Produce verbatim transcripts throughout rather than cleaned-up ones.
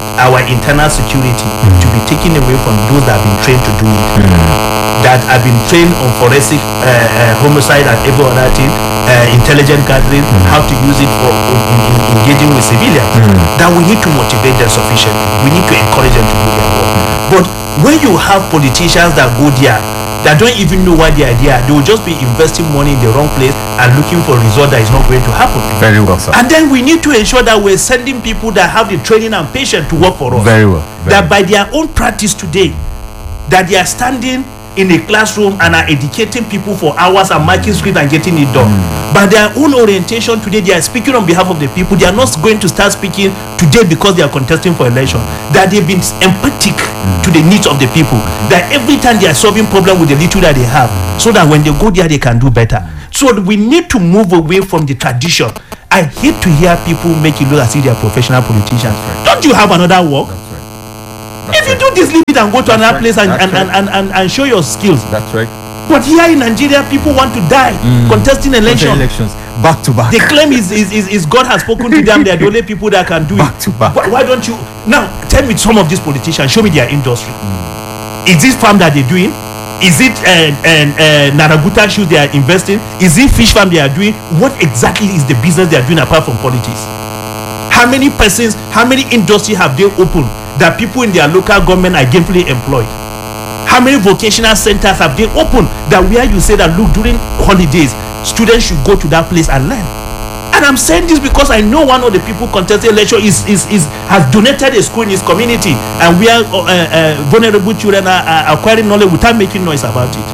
our internal security mm. to be taken away from those that have been trained to do it, mm. that have been trained on forensic uh, uh, homicide and every other thing, uh, intelligent gathering, mm. how to use it for in, in, in engaging with civilians, mm. that we need to motivate them sufficiently. We need to encourage them to do their work. Mm. But when you have politicians that go there, that don't even know what the idea, they will just be investing money in the wrong place and looking for a result that is not going to happen. Very well, sir. And then we need to ensure that we're sending people that have the training and patience to work for us. Very well. Very that well. by their own practice today, that they are standing in a classroom and are educating people for hours and marking script and getting it done. Mm. By their own orientation today, they are speaking on behalf of the people. They are not going to start speaking today because they are contesting for election. That they've been empathic mm. to the needs of the people. That every time they are solving problem with the little that they have, so that when they go there, they can do better. So we need to move away from the tradition. I hate to hear people make it look as if they are professional politicians. Right. Don't you have another work? If you do this, leave it and go to another place and, and, and, and, and, and show your skills. That's right. But here in Nigeria, people want to die mm. contesting elections. elections back to back. The claim is, is, is, is God has spoken to them. They are the only people that can do back it. to back. Why, why don't you now tell me some of these politicians? Show me their industry. Mm. Is this farm that they're doing? Is it uh, uh, uh, Naraguta shoes they are investing? Is it fish farm they are doing? What exactly is the business they are doing apart from politics? How many persons, how many industries have they opened that people in their local government are gainfully employed? How many vocational centers have they opened that where you say that look, during holidays students should go to that place and learn? And I'm saying this because I know one of the people contesting election is, is, is has donated a school in his community, and we are uh, uh, vulnerable children are, are acquiring knowledge without making noise about it.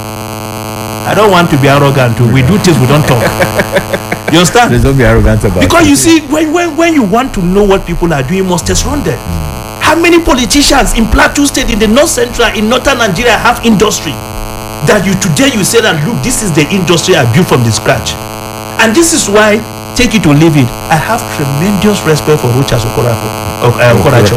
I don't want to be arrogant too. We do things, we don't talk. You understand? Please don't be arrogant about because it. You see, when, when, when you want to know what people are doing, you must test run them. Mm. How many politicians in Plateau State, in the North Central, in Northern Nigeria have industry that you today you say that look, this is the industry I built from the scratch. And this is why, take it or leave it, I have tremendous respect for Rochas Okorafor. Uh, Okorafor.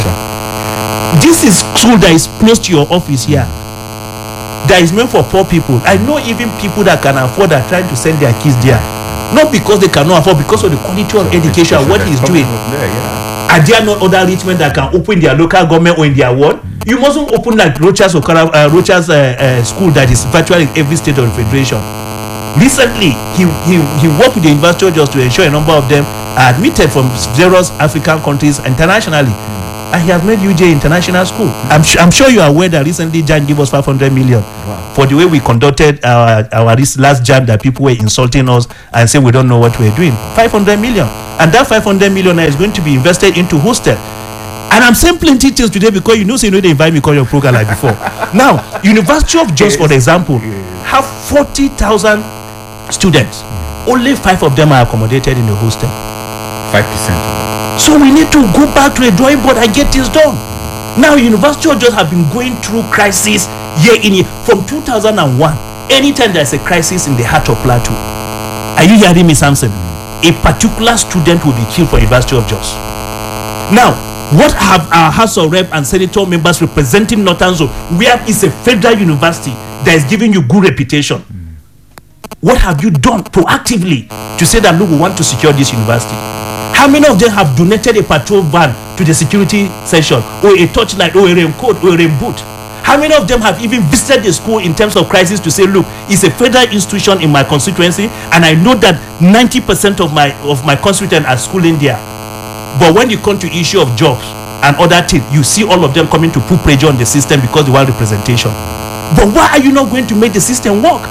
This is school that is close to your office here. That is meant for poor people. I know even people that can afford are trying to send their kids there. Not because they cannot afford, because of the quality of so education and what he's doing. There, yeah. Are there not other rich men that can open their local government or in their ward? You mustn't open like Rochas Okara, uh, Rochas uh, uh, school that is virtually in every state of the federation. Recently, he, he, he worked with the University of Jos to ensure a number of them are admitted from various African countries internationally. And he has made U J International School. I'm, sh- I'm sure you are aware that recently Jan gave us five hundred million wow. for the way we conducted our, our last jam that people were insulting us and saying we don't know what we're doing. five hundred million. And that five hundred million is going to be invested into hostel. And I'm saying plenty things today because you know, so you know they invite me to your program like before. Now, University of Jos, for example, have forty thousand students. Only five of them are accommodated in the hostel. five percent. So we need to go back to a drawing board and get this done. Now, University of Jos have been going through crisis year in year. From two thousand one, anytime there's a crisis in the heart of Plateau, are you hearing me, Samson? A particular student will be killed for University of Jos. Now, what have our House of Rep and Senator members representing Northern Zone, where is a federal university that is giving you good reputation? What have you done proactively to say that, look, we want to secure this university? How many of them have donated a patrol van to the security section, or a torchlight, or a raincoat, or a rain boot? How many of them have even visited the school in terms of crisis to say, look, it's a federal institution in my constituency, and I know that ninety percent of my of my constituents are schooling there. But when you come to issue of jobs and other things, you see all of them coming to put pressure on the system because they want representation. But why are you not going to make the system work?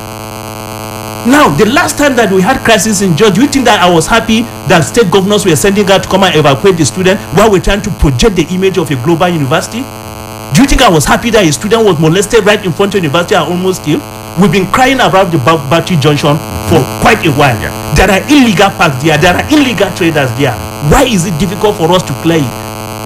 Now, the last time that we had crisis in Jos, do you think that I was happy that state governors were sending out to come and evacuate the student while we're trying to project the image of a global university? Do you think I was happy that a student was molested right in front of the university and almost killed? We've been crying about the Battery Junction for quite a while. Yeah. There are illegal parks there. There are illegal traders there. Why is it difficult for us to clear it?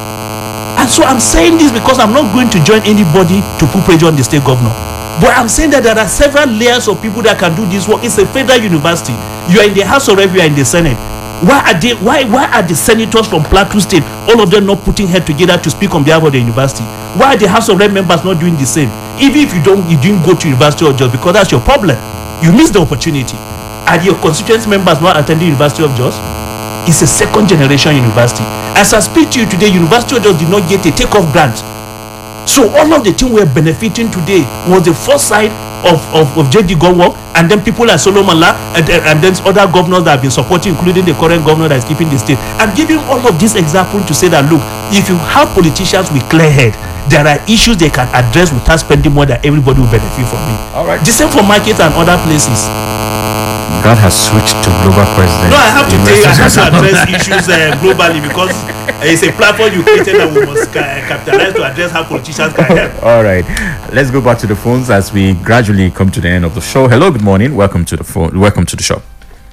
And so I'm saying this because I'm not going to join anybody to put pressure on the state governor. But I'm saying that there are several layers of people that can do this work. It's a federal university. You are in the House of Rep, you are in the Senate. Why are they? Why why are the senators from Plateau State, all of them not putting head together to speak on behalf of the university? Why are the House of Rep members not doing the same? Even if you don't, you didn't go to University of Jos, because that's your problem. You missed the opportunity. Are your constituency members not attending University of Jos? is a second generation university. As I speak to you today, University of Jos did not get a takeoff grant. So all of the things we're benefiting today was the foresight of, of, of J D Gowon, and then people like Solomon La, and, and then other governors that have been supporting, including the current governor that is keeping the state. I'm giving all of these examples to say that, look, if you have politicians with clear head, there are issues they can address without spending more, that everybody will benefit from it. All right. The same for markets and other places. God has switched to global president. No, I have to tell you, I have to address issues uh, globally, because uh, it's a platform you created and we must uh, capitalize to address how politicians can help. All right, let's go back to the phones as we gradually come to the end of the show. Hello, good morning. Welcome to the phone. Welcome to the show.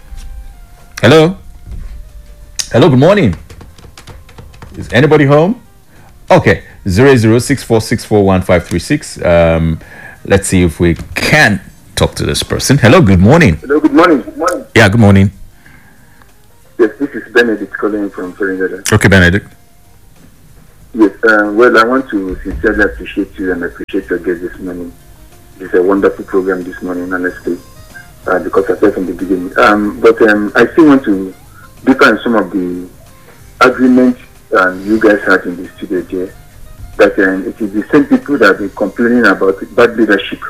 Hello. Hello, good morning. Is anybody home? Okay, zero zero six four six four one five three six. Um, let's see if we can talk to this person. Hello, good morning. Hello, good morning. Good morning. Yeah, good morning. Yes, this is Benedict calling from Florida. Okay, Benedict. Yes, uh, well, I want to sincerely appreciate you and appreciate your guest this morning. It's a wonderful program this morning, honestly, uh, because I said from the beginning. Um, but um, I still want to differ in some of the arguments um, you guys had in the studio there, that um, it is the same people that have been complaining about bad leadership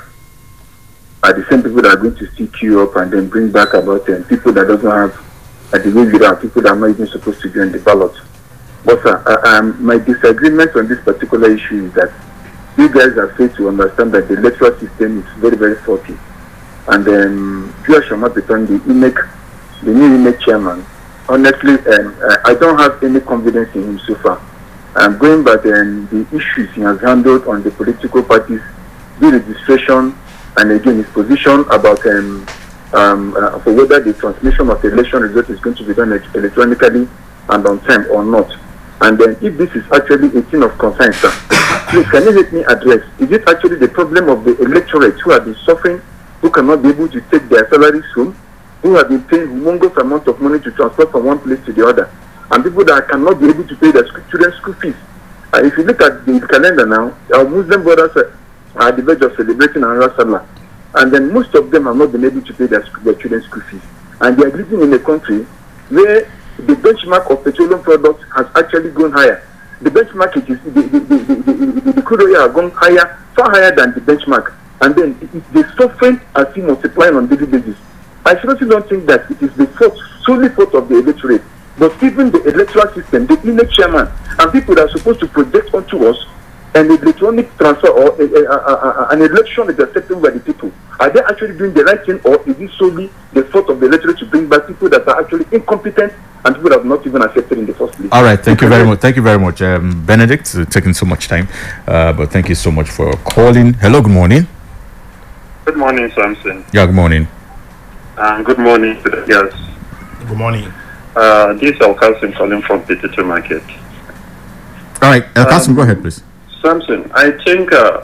are the same people that are going to stick you up and then bring back about um, people that doesn't have uh, the way leader, people that are not even supposed to be on the ballot. But sir, uh, um, my disagreement on this particular issue is that you guys are failed to understand that the electoral system is very, very faulty. And then Pure Shamapiton, the I M E C, the new I M E C chairman, honestly, um, uh, I don't have any confidence in him so far. I'm going by um, the issues he has handled on the political parties, the registration, and again his position about um, um, uh, for whether the transmission of the election result is going to be done electronically and on time or not. And then if this is actually a thing of concern, sir, please can you let me address, is it actually the problem of the electorate who have been suffering, who cannot be able to take their salaries home, who have been paying humongous amount of money to transfer from one place to the other, and people that cannot be able to pay their children's school fees? Uh, if you look at the calendar now, our Muslim brothers uh, are at the verge of celebrating Anwar Salah, and then most of them have not been able to pay their, their children's school fees, and they are living in a country where the benchmark of petroleum products has actually gone higher. The benchmark is the the the, the, the, the, the crude oil has gone higher, far higher than the benchmark, and then it, it, the suffering are still multiplying on daily basis. I seriously don't think that it is the fault, solely fault of the electorate, but even the electoral system, the I M E C chairman, and people that are supposed to project onto us an electronic transfer or a, a, a, a, an election is accepted by the people. Are they actually doing the right thing, or is it solely the fault of the electorate to bring back people that are actually incompetent and people that have not even accepted in the first place? All right, thank you very much. Thank you very much, um, Benedict. Uh, taking so much time, uh, but thank you so much for calling. Hello, good morning. Good morning, Samson. Yeah, good morning. And good morning to the guests. Good morning. Uh, this is Al Qasim calling from Petitu Market. All right, uh, Qasim, Um, go ahead, please. Samson, I think uh,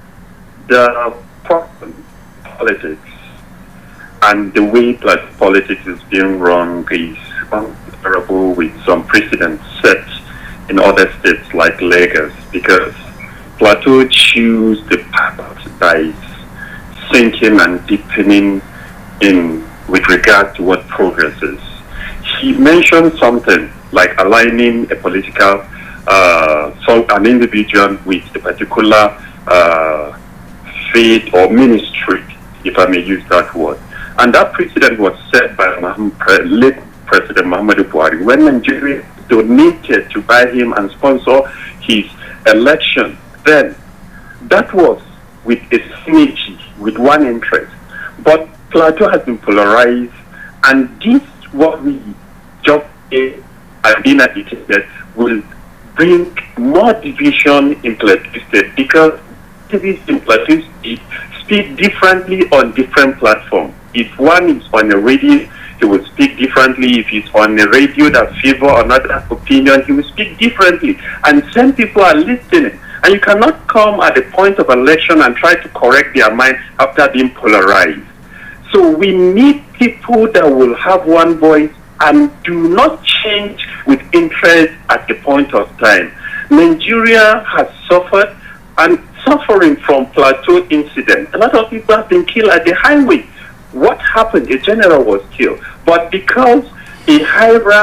the problem, politics and the way that politics is being run is comparable with some precedents set in other states like Lagos, because Plateau choose the path that is sinking and deepening in with regard to what progress is. He mentioned something like aligning a political uh, so an individual with a particular uh, faith or ministry, if I may use that word. And that precedent was set by late President Muhammadu Buhari when Nigeria donated to buy him and sponsor his election. Then that was with a synergy, with one interest. But Plateau has been polarized, and this what we just did and been agitated will bring more division in Plateau State, because activists in Plateau State speak differently on different platforms. If one is on a radio, he will speak differently. If he's on a radio that favor another opinion, he will speak differently. And some people are listening. And you cannot come at the point of election and try to correct their mind after being polarized. So we need people that will have one voice and do not change with interest at the point of time. Nigeria has suffered and suffering from Plateau incident. A lot of people have been killed at the highway. What happened? A general was killed. But because a high-ranked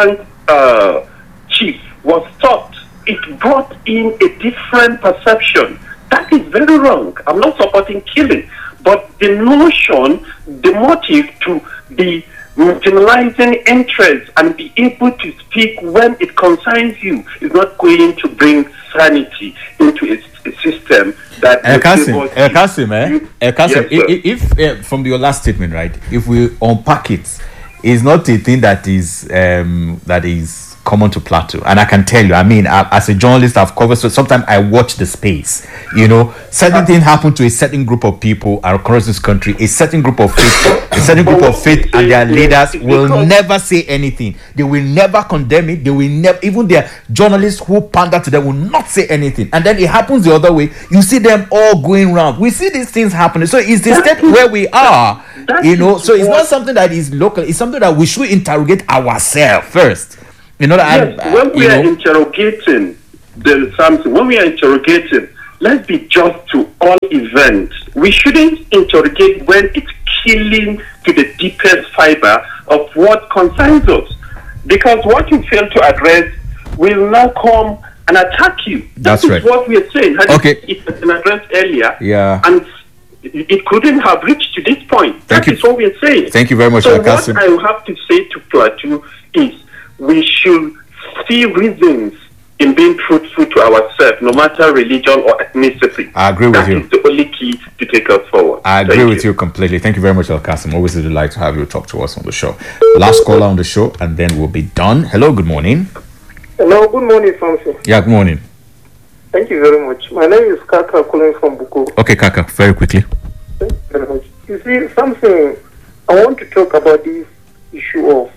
uh, chief was taught, it brought in a different perception. That is very wrong. I'm not supporting killing, but the notion, the motive to be marginalizing interest and be able to speak when it concerns you is not going to bring sanity into a, a system that El Kasim, El Kasim, eh? El Kasim, Yes, if, if uh, from your last statement, right? If we unpack it, it's not a thing that is um, that is common to Plateau, and I can tell you, I mean, I, as a journalist, I've covered. So sometimes I watch the space. You know, certain uh, things happen to a certain group of people across this country. A certain group of faith, a certain group of faith, and their leaders will never say anything. They will never condemn it. They will never, even their journalists who pander to them will not say anything. And then it happens the other way. You see them all going round. We see these things happening. So it's the state where we are. You know, so it's not something that is local. It's something that we should interrogate ourselves first. You know that yes, I, when we are know, interrogating the something, when we are interrogating, let's be just to all events. We shouldn't interrogate when it's killing to the deepest fiber of what concerns us, because what you fail to address will now come and attack you. That That's is right. what we are saying. Had Okay. it, it had been addressed earlier, Yeah. and it, it couldn't have reached to this point. Thank That you. is what we are saying. Thank you very much, So El Kasim. what I have to say to Plateau is, we should see reasons in being truthful to ourselves, no matter religion or ethnicity. I agree with that you. That is the only key to take us forward. I agree Thank with you. completely. Thank you very much, El Kasim. Always a delight to have you talk to us on the show. Last caller on the show, and then we'll be done. Hello, good morning. Hello, good morning, Samson. Yeah, good morning. Thank you very much. My name is Kaka, calling from Buko. Okay, Kaka, very quickly. Thank you very much. You see, something I want to talk about this issue of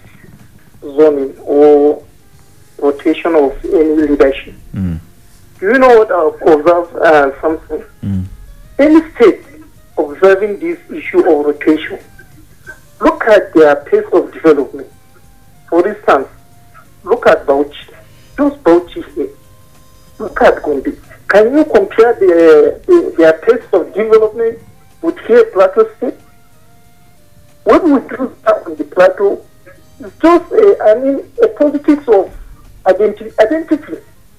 zoning or rotation of any leadership. Mm. Do you know what I've observed, uh, something? Mm. Any state observing this issue of rotation, look at their pace of development. For instance, look at Bauchi. Those Bauchi here. Look at Gombe. Can you compare their, their, their pace of development with here Plateau State? What we do on the Plateau is just, a, I mean, a politics of identity, identity,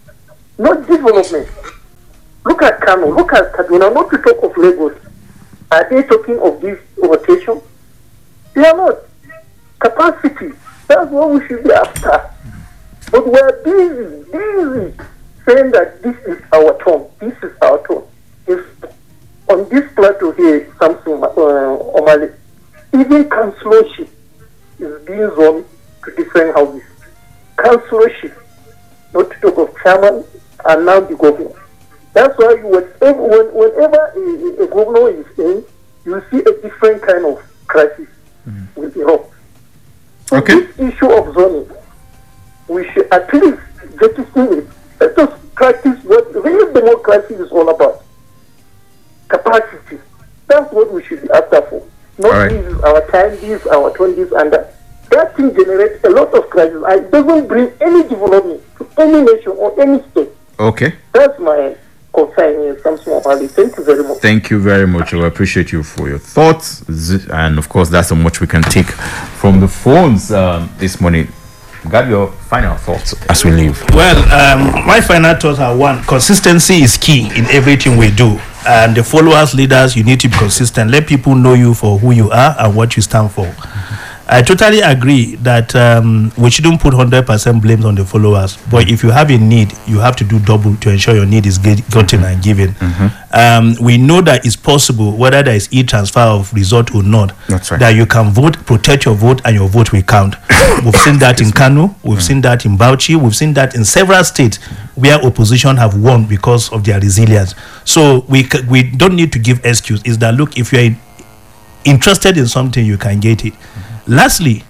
not development. Look at Kano, look at Kaduna, not to talk of Lagos. Are they talking of this rotation? They are not. Capacity, that's what we should be after. But we are busy, busy, saying that this is our turn, this is our turn. If on this plateau here, Samson uh, Omale, even councillorship is being zoned to different houses. Councillorship, not to talk of chairman, and now the governor. That's why you whenever, whenever a, a governor is in, you see a different kind of crisis mm-hmm. with Europe. So okay. This issue of zoning, we should at least jettison it. Let us practice what real democracy is all about. Capacity. That's what we should be after for. Not right. This is our time, this is our turn, this and that. That thing generates a lot of crisis. It doesn't bring any development to any nation or any state. Okay. That's my concern, Samson Omale. Thank you very much. Thank you very much. I appreciate you for your thoughts. And of course, that's how much we can take from the phones um, this morning. Got your final thoughts as we leave? Well, um, my final thoughts are one, consistency is key in everything we do. And the followers, leaders, you need to be consistent. Let people know you for who you are and what you stand for. Mm-hmm. I totally agree that um, we shouldn't put one hundred percent blames on the followers. But if you have a need, you have to do double to ensure your need is get, gotten and given. Mm-hmm. Um, we know that it's possible, whether there is e-transfer of result or not, That's right. that you can vote, protect your vote, and your vote will count. We've seen that in Kano, we've mm. seen that in Bauchi, we've seen that in several states where opposition have won because of their resilience. So we c- we don't need to give excuse. Is that, look, if you're in, interested in something, you can get it. Mm-hmm. Lastly,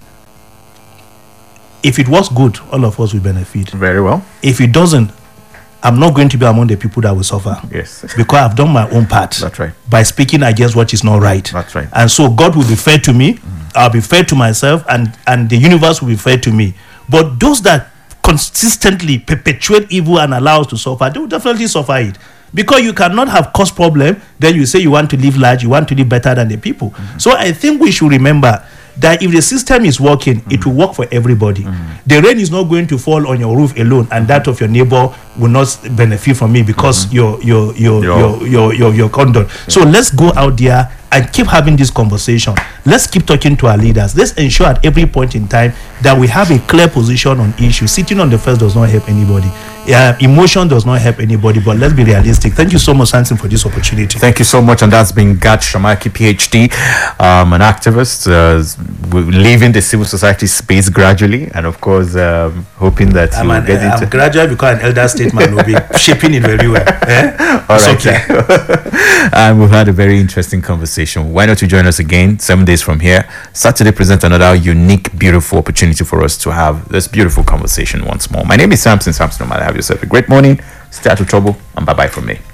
if it was good, all of us will benefit. Very well. If it doesn't, I'm not going to be among the people that will suffer. Yes. Because I've done my own part. That's right. By speaking against what is not right. That's right. And so God will be fair to me, mm. I'll be fair to myself, and, and the universe will be fair to me. But those that consistently perpetuate evil and allow us to suffer, they will definitely suffer it. Because you cannot have cause problem, then you say you want to live large, you want to live better than the people. Mm-hmm. So I think we should remember, that if the system is working, mm. it will work for everybody. Mm. The rain is not going to fall on your roof alone, and that of your neighbor will not benefit from it because mm-hmm. your your your your your your, your conduct. Yeah. So let's go out there and keep having this conversation. Let's keep talking to our leaders. Let's ensure at every point in time that we have a clear position on issues. Sitting on the fence does not help anybody. Uh, emotion does not help anybody, but let's be realistic. Thank you so much, Samson, for this opportunity. Thank you so much. And that's been Gad Shamaki, PhD, um, an activist, uh, leaving the civil society space gradually, and of course, um, hoping that I'm, you an, get uh, into... I'm gradual because an elder statesman will be shaping it very well. Eh? All it's right. okay. And we've had a very interesting conversation. Why not you join us again seven days from here? Saturday presents another unique, beautiful opportunity for us to have this beautiful conversation once more. My name is Samson Samson Omale. Have yourself a great morning. Stay out of trouble, and bye bye from me.